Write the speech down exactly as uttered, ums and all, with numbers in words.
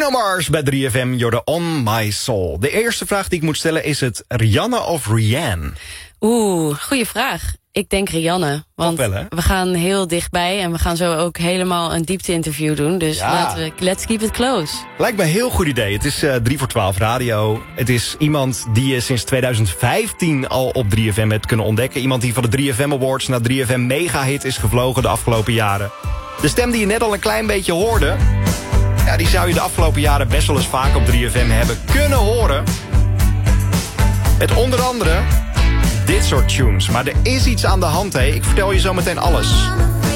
Bruno Mars bij drie F M, you're on my soul. De eerste vraag die ik moet stellen is het Rihanna of Rihanna? Oeh, goede vraag. Ik denk Rihanna, want wel, hè? we gaan heel dichtbij en we gaan zo ook helemaal een diepte-interview doen. Dus Ja. laten we, let's keep it close. Lijkt me een heel goed idee. Het is uh, drie voor twaalf radio. Het is iemand die je sinds twintig vijftien al op drie F M hebt kunnen ontdekken. Iemand die van de drie F M Awards naar drie F M Mega-hit is gevlogen de afgelopen jaren. De stem die je net al een klein beetje hoorde, ja, die zou je de afgelopen jaren best wel eens vaak op drie F M hebben kunnen horen. Met onder andere dit soort tunes. Maar er is iets aan de hand, hè. Ik vertel je zo meteen alles.